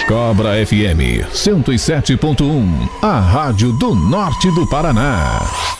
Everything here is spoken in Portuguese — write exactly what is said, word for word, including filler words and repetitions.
Cobra F M cento e sete ponto um, a rádio do norte do Paraná.